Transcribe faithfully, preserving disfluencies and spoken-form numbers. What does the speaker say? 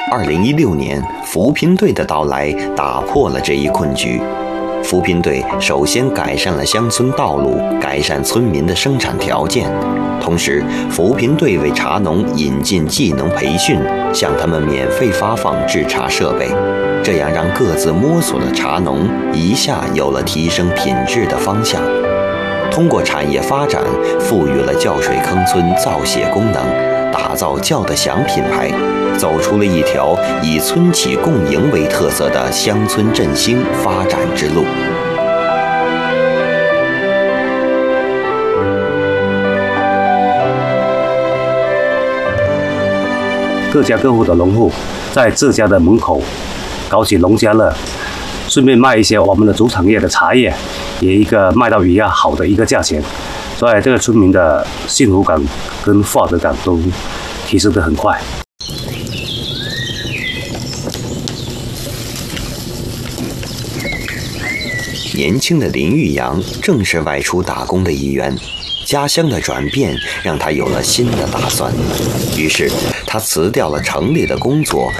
二零一六年，扶贫队的到来打破了这一困局。扶贫队首先改善了乡村道路，改善村民的生产条件，同时，扶贫队为茶农引进技能培训，向他们免费发放制茶设备，这样让各自摸索的茶农一下有了提升品质的方向。通过产业发展，赋予了酵水坑村造血功能，打造酵得响品牌，走出了一条以村企共赢为特色的乡村振兴发展之路。 各家各户的农户在自家的门口搞起农家乐，顺便卖一些我们的主产业的茶叶，也一个卖到比较好的一个价钱，所以这个村民的幸福感跟获得感都提升得很快。 年轻的林玉阳正是外出打工的一员，家乡的转变让他有了新的打算，于是他辞掉了城里的工作，